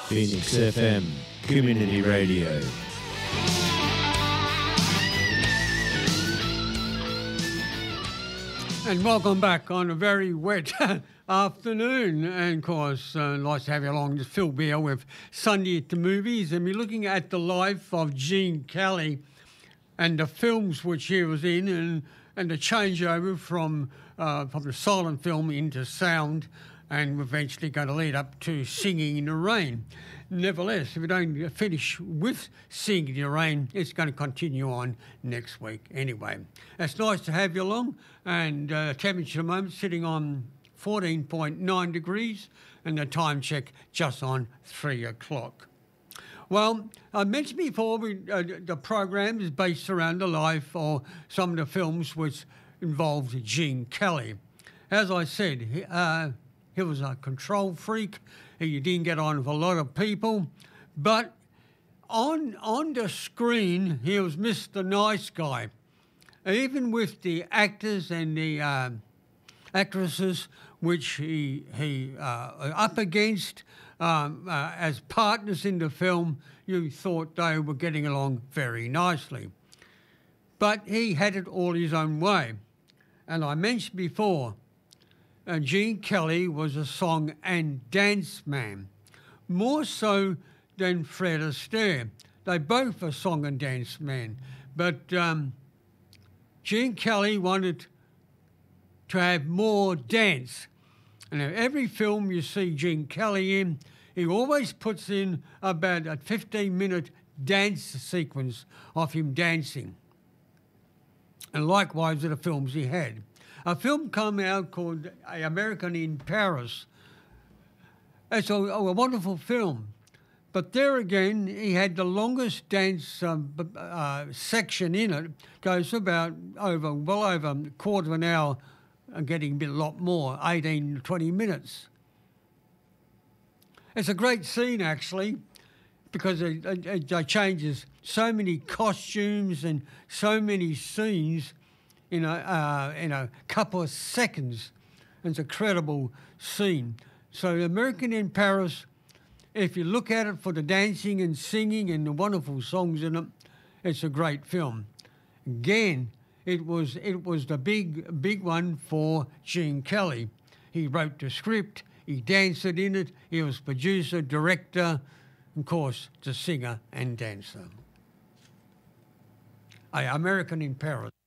Phoenix FM, Community Radio. And welcome back on a very wet afternoon. And of course, nice to have you along. This is Phil Beer with Sunday at the Movies. And we're looking at the life of Gene Kelly and the films which he was in, and the changeover from the silent film into sound, and eventually going to lead up to Singing in the Rain. Nevertheless, if we don't finish with Singing in the Rain, it's going to continue on next week anyway. It's nice to have you along, and temperature at the moment sitting on 14.9 degrees, and the time check just on 3 o'clock. Well, I mentioned before the program is based around the life or some of the films which involved Gene Kelly. As I said, he was a control freak. He didn't get on with a lot of people, but on the screen he was Mr. Nice Guy. Even with the actors and the actresses which he up against as partners in the film, you thought they were getting along very nicely. But he had it all his own way. And I mentioned before, Gene Kelly was a song and dance man, more so than Fred Astaire. They both are song and dance men. But Gene Kelly wanted to have more dance. And in every film you see Gene Kelly in, he always puts in about a 15-minute dance sequence of him dancing. And likewise with the films he had. A film came out called American in Paris. It's a wonderful film. But there again, he had the longest dance section in it. Goes about well over a quarter of an hour, and getting a lot more, 18, 20 minutes. It's a great scene, actually, because it changes so many costumes and so many scenes in a couple of seconds. It's a credible scene. So American in Paris, if you look at it for the dancing and singing and the wonderful songs in it, it's a great film. Again, it was the big one for Gene Kelly. He wrote the script, he danced in it, he was producer, director, and of course, the singer and dancer. American in Paris.